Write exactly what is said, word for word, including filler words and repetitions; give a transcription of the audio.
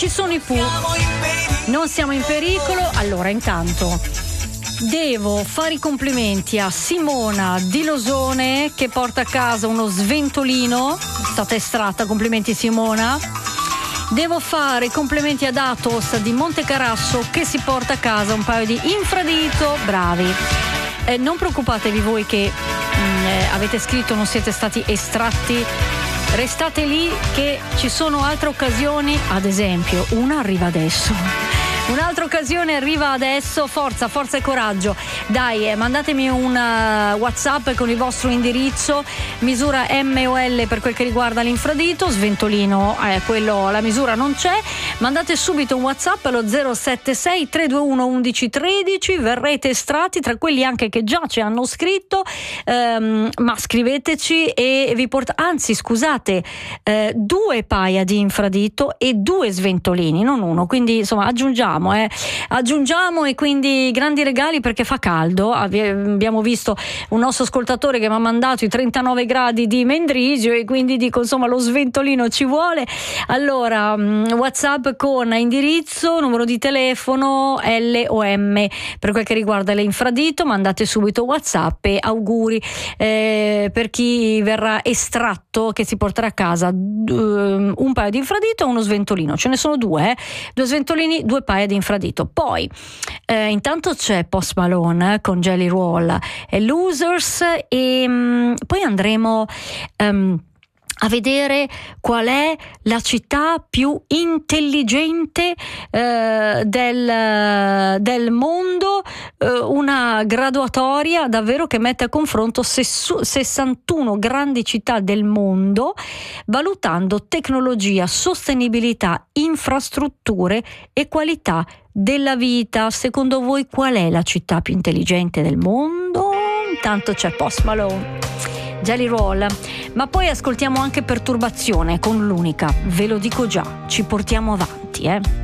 ci sono i Pooh. Non siamo in pericolo. Allora, intanto devo fare i complimenti a Simona di Losone che porta a casa uno sventolino. È stata estratta, complimenti Simona. Devo fare i complimenti ad Atos di Montecarasso che si porta a casa un paio di infradito. Bravi. Eh, non preoccupatevi voi che mh, eh, avete scritto non siete stati estratti. Restate lì che ci sono altre occasioni, ad esempio una arriva adesso. Un'altra occasione arriva adesso, forza, forza e coraggio. Dai, eh, mandatemi un uh, WhatsApp con il vostro indirizzo, misura M o L per quel che riguarda l'infradito, sventolino, eh, quello, la misura non c'è. Mandate subito un WhatsApp allo zero sette sei tre due uno undici tredici, verrete estratti tra quelli anche che già ci hanno scritto, ehm, ma scriveteci e vi porta, anzi scusate, eh, due paia di infradito e due sventolini, non uno, quindi insomma aggiungiamo Eh. aggiungiamo e quindi grandi regali perché fa caldo. Abbiamo visto un nostro ascoltatore che mi ha mandato i trentanove gradi di Mendrisio e quindi dico insomma lo sventolino ci vuole. Allora WhatsApp con indirizzo, numero di telefono, L o M per quel che riguarda l'infradito, mandate subito WhatsApp e auguri eh, per chi verrà estratto, che si porterà a casa un paio di infradito e uno sventolino. Ce ne sono due, eh? due sventolini, due paia di infradito. Poi eh, intanto c'è Post Malone eh, con Jelly Roll e Losers e mh, poi andremo um, a vedere qual è la città più intelligente eh, del, del mondo, eh, una graduatoria davvero che mette a confronto sessantuno grandi città del mondo, valutando tecnologia, sostenibilità, infrastrutture e qualità della vita. Secondo voi qual è la città più intelligente del mondo? Intanto c'è Post Malone, Jelly Roll, ma poi ascoltiamo anche Perturbazione con l'Unica, ve lo dico già, ci portiamo avanti, eh.